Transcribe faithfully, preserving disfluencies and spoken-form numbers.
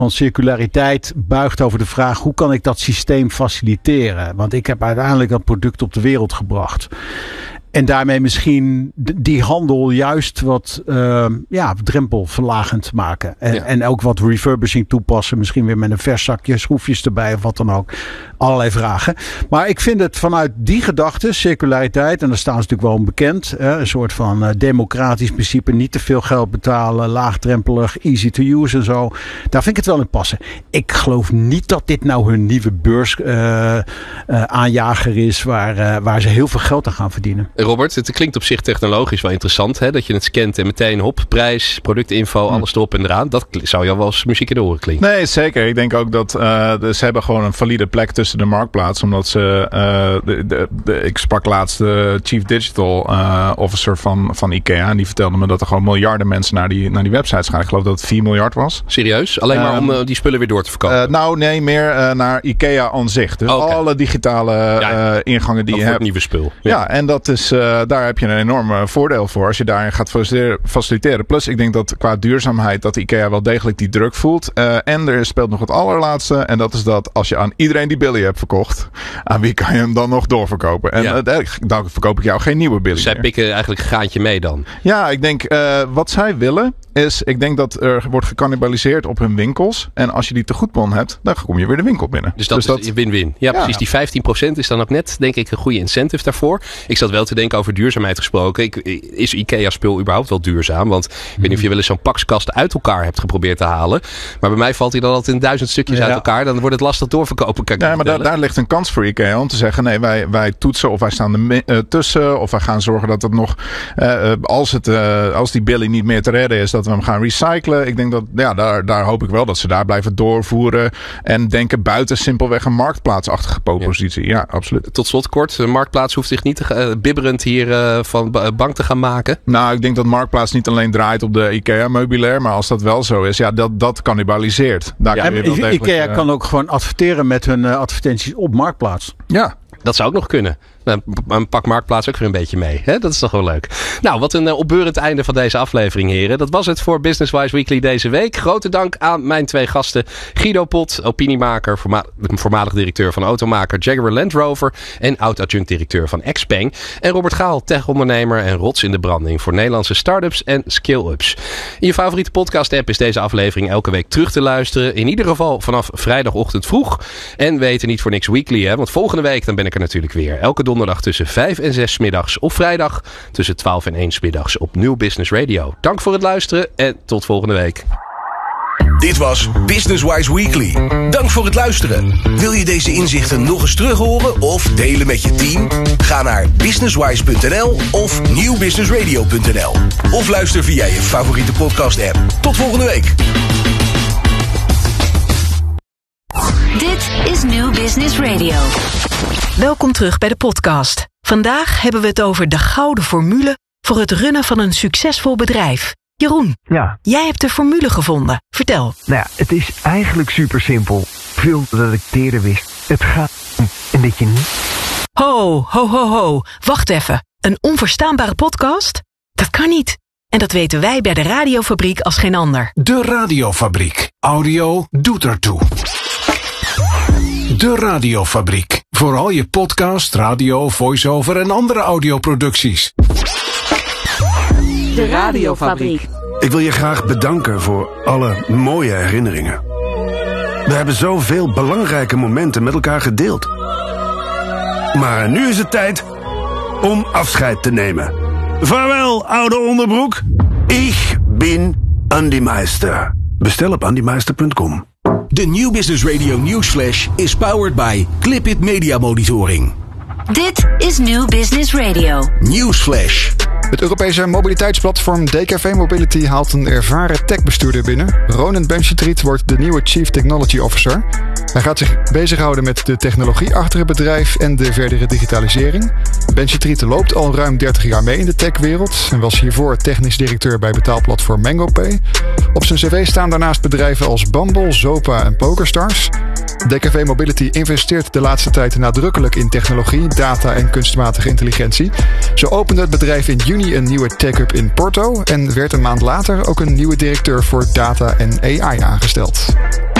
Want circulariteit buigt over de vraag, hoe kan ik dat systeem faciliteren? Want ik heb uiteindelijk dat product op de wereld gebracht. En daarmee misschien die handel juist wat uh, ja, drempelverlagend maken. En, ja. en ook wat refurbishing toepassen. Misschien weer met een vers zakje, schroefjes erbij of wat dan ook. Allerlei vragen. Maar ik vind het vanuit die gedachte, circulariteit. En daar staan ze natuurlijk wel onbekend. Hè, een soort van uh, democratisch principe. Niet te veel geld betalen. Laagdrempelig. Easy to use en zo. Daar vind ik het wel in passen. Ik geloof niet dat dit nou hun nieuwe beurs uh, uh, aanjager is. Waar, uh, waar ze heel veel geld aan gaan verdienen. Robert, het klinkt op zich technologisch wel interessant. Hè? Dat je het scant en meteen hop, prijs, productinfo, hmm. alles erop en eraan. Dat zou jou wel als muziek in de oren klinken. Nee, zeker. Ik denk ook dat uh, dus ze hebben gewoon een valide plek tussen de marktplaats. Omdat ze, uh, de, de, de, ik sprak laatst de Chief Digital uh, Officer van, van IKEA. En die vertelde me dat er gewoon miljarden mensen naar die, naar die websites gaan. Ik geloof dat het vier miljard was. Serieus? Alleen maar um, om uh, die spullen weer door te verkopen? Uh, nou, nee, meer uh, naar IKEA aan zich. Dus oh, okay. alle digitale ja, uh, ingangen die je hebt. Het nieuwe spul. Ja, ja en dat is... Uh, daar heb je een enorm voordeel voor als je daarin gaat faciliteren. Plus ik denk dat qua duurzaamheid dat IKEA wel degelijk die druk voelt. Uh, en er speelt nog het allerlaatste. En dat is dat als je aan iedereen die Billy hebt verkocht. Aan wie kan je hem dan nog doorverkopen? En ja. uh, dan verkoop ik jou geen nieuwe Billy. Dus zij meer. pikken eigenlijk een gaatje mee dan? Ja, ik denk uh, wat zij willen is, ik denk dat er wordt gecannibaliseerd op hun winkels. En als je die te goedbon hebt, dan kom je weer de winkel binnen. Dus dat dus is dat, win-win. Ja, ja, precies. Die vijftien procent is dan ook net, denk ik, een goede incentive daarvoor. Ik zat wel te denken over duurzaamheid gesproken. Ik, is IKEA-spul überhaupt wel duurzaam? Want ik weet niet of je wel eens zo'n pakskast uit elkaar hebt geprobeerd te halen. Maar bij mij valt hij dan altijd in duizend stukjes ja. uit elkaar. Dan wordt het lastig doorverkopen. Kan ik ja, maar daar, daar ligt een kans voor IKEA om te zeggen, nee, wij, wij toetsen of wij staan er me, uh, tussen. Of wij gaan zorgen dat het nog, uh, als, het, uh, als die Billy niet meer te redden is, dat we hem gaan recyclen. Ik denk dat, ja, daar, daar hoop ik wel dat ze daar blijven doorvoeren. En denken buiten simpelweg een marktplaatsachtige positie. Ja, ja absoluut. Tot slot kort, de marktplaats hoeft zich niet te, uh, bibberend hier uh, van bang te gaan maken. Nou, ik denk dat marktplaats niet alleen draait op de IKEA-meubilair. Maar als dat wel zo is, ja, dat, dat cannibaliseert. Daar ja, kan je wel degelijk, IKEA uh, kan ook gewoon adverteren met hun uh, advertenties op marktplaats. Ja. Dat zou ook nog kunnen. Nou, pak Marktplaats ook weer een beetje mee. Hè? Dat is toch wel leuk. Nou, wat een uh, opbeurend einde van deze aflevering, heren. Dat was het voor Businesswise Weekly deze week. Grote dank aan mijn twee gasten. Guido Pot, opiniemaker, voorma- voormalig directeur van automaker Jaguar Land Rover en oud-adjunct-directeur van Xpeng. En Robert Gaal, tech-ondernemer en rots in de branding voor Nederlandse start-ups en skill-ups. In je favoriete podcast-app is deze aflevering elke week terug te luisteren. In ieder geval vanaf vrijdagochtend vroeg. En we heten niet voor niks Weekly, hè? Want volgende week dan ben ik er natuurlijk weer. Elke donderdag tussen vijf en zes 's middags. Of vrijdag tussen twaalf en één 's middags op Nieuw Business Radio. Dank voor het luisteren en tot volgende week. Dit was Businesswise Weekly. Dank voor het luisteren. Wil je deze inzichten nog eens terug horen of delen met je team? Ga naar businesswise punt n l of nieuw business radio punt n l. Of luister via je favoriete podcast app. Tot volgende week. Dit is Nieuw Business Radio. Welkom terug bij de podcast. Vandaag hebben we het over de gouden formule voor het runnen van een succesvol bedrijf. Jeroen, ja. Jij hebt de formule gevonden. Vertel. Nou ja, het is eigenlijk super simpel. Veel dat ik eerder wist. Het gaat om en dat je niet... Ho, ho, ho, ho. Wacht even. Een onverstaanbare podcast? Dat kan niet. En dat weten wij bij de Radiofabriek als geen ander. De Radiofabriek. Audio doet ertoe. De Radiofabriek. Voor al je podcast, radio, voice-over en andere audioproducties. De Radiofabriek. Ik wil je graag bedanken voor alle mooie herinneringen. We hebben zoveel belangrijke momenten met elkaar gedeeld. Maar nu is het tijd om afscheid te nemen. Vaarwel, oude onderbroek. Ik ben Andy Meister. Bestel op andy meister punt com. De Nieuw Business Radio Newsflash is powered by Clipit Media Monitoring. Dit is Nieuw Business Radio. Newsflash. Het Europese mobiliteitsplatform D K V Mobility haalt een ervaren techbestuurder binnen. Ronan Benchitrit wordt de nieuwe Chief Technology Officer. Hij gaat zich bezighouden met de technologie achter het bedrijf en de verdere digitalisering. Benchitrit loopt al ruim dertig jaar mee in de techwereld en was hiervoor technisch directeur bij betaalplatform MangoPay. Op zijn cv staan daarnaast bedrijven als Bumble, Zopa en PokerStars. D K V Mobility investeert de laatste tijd nadrukkelijk in technologie, data en kunstmatige intelligentie. Zo opende het bedrijf in juni een nieuwe tech-hub in Porto en werd een maand later ook een nieuwe directeur voor data en A I aangesteld.